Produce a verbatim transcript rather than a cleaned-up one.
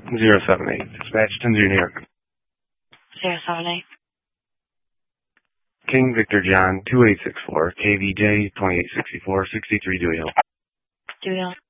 zero seven eight. Dispatch ten zero New York. zero seven eight. King Victor John two eight six four, K V J twenty-eight sixty-four, sixty-three Dewey Hill. Dewey Hill.